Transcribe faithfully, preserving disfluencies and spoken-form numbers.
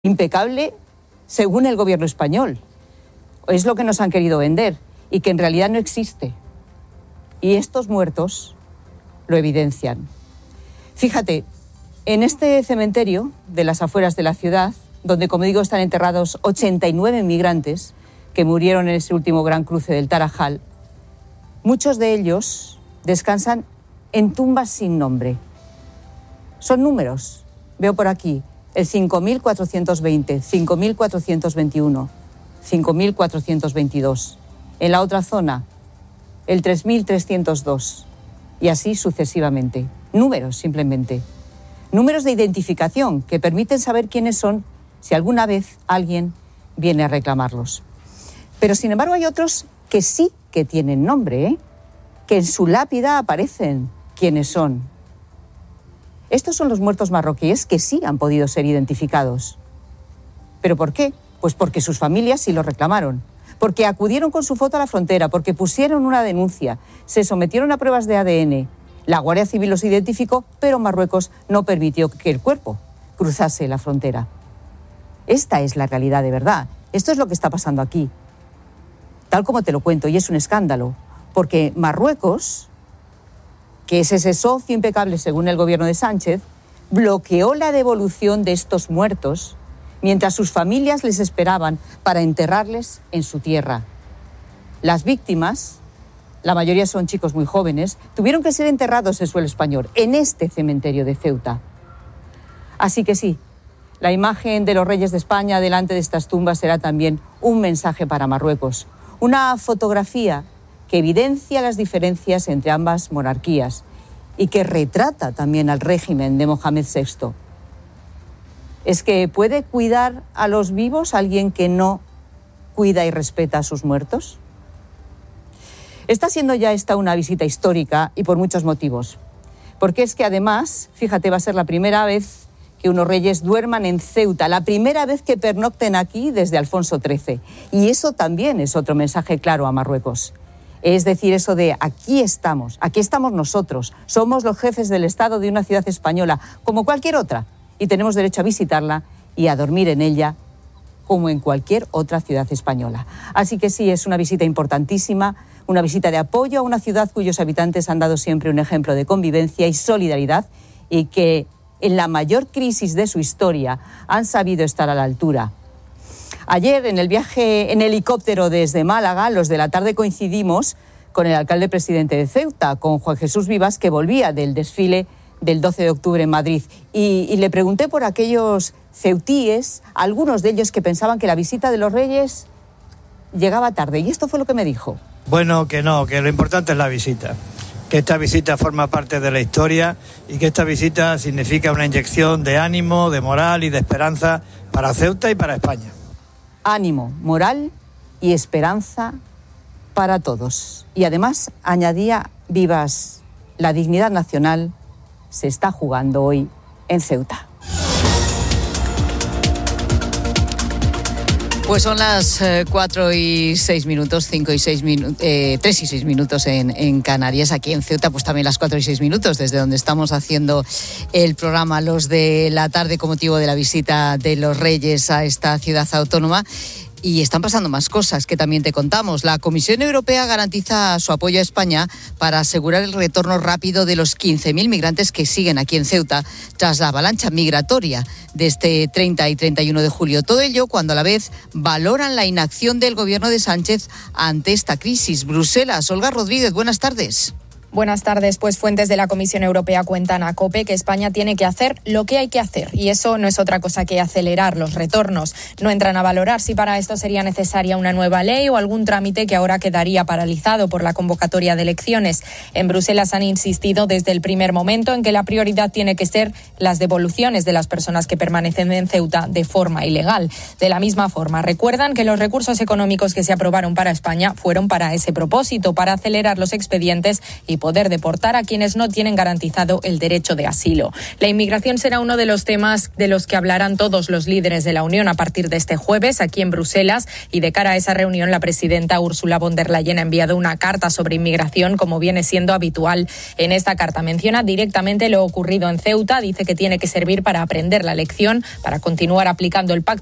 impecable según el gobierno español. Es lo que nos han querido vender y que en realidad no existe. Y estos muertos lo evidencian. Fíjate, en este cementerio de las afueras de la ciudad, donde, como digo, están enterrados ochenta y nueve migrantes que murieron en ese último gran cruce del Tarajal, muchos de ellos descansan en tumbas sin nombre. Son números. Veo por aquí el cinco mil cuatrocientos veinte, cinco mil cuatrocientos veintiuno, cinco mil cuatrocientos veintidós. En la otra zona, el tres mil trescientos dos. Y así sucesivamente. Números, simplemente. Números de identificación que permiten saber quiénes son si alguna vez alguien viene a reclamarlos. Pero, sin embargo, hay otros que sí que tienen nombre, ¿eh? Que en su lápida aparecen quiénes son. Estos son los muertos marroquíes que sí han podido ser identificados. ¿Pero por qué? Pues porque sus familias sí lo reclamaron, porque acudieron con su foto a la frontera, porque pusieron una denuncia, se sometieron a pruebas de A D N. La Guardia Civil los identificó, pero Marruecos no permitió que el cuerpo cruzase la frontera. Esta es la realidad de verdad. Esto es lo que está pasando aquí. Tal como te lo cuento, y es un escándalo, porque Marruecos, que es ese socio impecable según el gobierno de Sánchez, bloqueó la devolución de estos muertos mientras sus familias les esperaban para enterrarles en su tierra. Las víctimas, la mayoría son chicos muy jóvenes, tuvieron que ser enterrados en suelo español, en este cementerio de Ceuta. Así que sí, la imagen de los reyes de España delante de estas tumbas será también un mensaje para Marruecos, una fotografía que evidencia las diferencias entre ambas monarquías y que retrata también al régimen de Mohamed sexto. ¿Es que puede cuidar a los vivos alguien que no cuida y respeta a sus muertos? Está siendo ya esta una visita histórica y por muchos motivos. Porque es que además, fíjate, va a ser la primera vez que unos reyes duerman en Ceuta, la primera vez que pernocten aquí desde Alfonso trece. Y eso también es otro mensaje claro a Marruecos. Es decir, eso de aquí estamos, aquí estamos nosotros, somos los jefes del Estado de una ciudad española, como cualquier otra, y tenemos derecho a visitarla y a dormir en ella como en cualquier otra ciudad española. Así que sí, es una visita importantísima, una visita de apoyo a una ciudad cuyos habitantes han dado siempre un ejemplo de convivencia y solidaridad y que en la mayor crisis de su historia han sabido estar a la altura. Ayer, en el viaje en helicóptero desde Málaga, los de la tarde coincidimos con el alcalde presidente de Ceuta, con Juan Jesús Vivas, que volvía del desfile del doce de octubre en Madrid. Y, y le pregunté por aquellos ceutíes, algunos de ellos que pensaban que la visita de los reyes llegaba tarde. Y esto fue lo que me dijo. Bueno, que no, que lo importante es la visita. Que esta visita forma parte de la historia y que esta visita significa una inyección de ánimo, de moral y de esperanza para Ceuta y para España. Ánimo, moral y esperanza para todos. Y además añadía Vivas, la dignidad nacional se está jugando hoy en Ceuta. Pues son las eh, cuatro y seis minutos, cinco y seis minutos, eh, tres y seis minutos en, en Canarias. Aquí en Ceuta, pues también las cuatro y seis minutos, desde donde estamos haciendo el programa Los de la Tarde con motivo de la visita de los Reyes a esta ciudad autónoma. Y están pasando más cosas que también te contamos. La Comisión Europea garantiza su apoyo a España para asegurar el retorno rápido de los quince mil migrantes que siguen aquí en Ceuta tras la avalancha migratoria de este treinta y treinta y uno de julio. Todo ello cuando a la vez valoran la inacción del gobierno de Sánchez ante esta crisis. Bruselas, Olga Rodríguez, buenas tardes. Buenas tardes. Pues fuentes de la Comisión Europea cuentan a COPE que España tiene que hacer lo que hay que hacer y eso no es otra cosa que acelerar los retornos. No entran a valorar si para esto sería necesaria una nueva ley o algún trámite que ahora quedaría paralizado por la convocatoria de elecciones. En Bruselas han insistido desde el primer momento en que la prioridad tiene que ser las devoluciones de las personas que permanecen en Ceuta de forma ilegal. De la misma forma, recuerdan que los recursos económicos que se aprobaron para España fueron para ese propósito, para acelerar los expedientes y poder deportar a quienes no tienen garantizado el derecho de asilo. La inmigración será uno de los temas de los que hablarán todos los líderes de la Unión a partir de este jueves aquí en Bruselas, y de cara a esa reunión la presidenta Ursula von der Leyen ha enviado una carta sobre inmigración, como viene siendo habitual. En esta carta menciona directamente lo ocurrido en Ceuta, dice que tiene que servir para aprender la lección, para continuar aplicando el pacto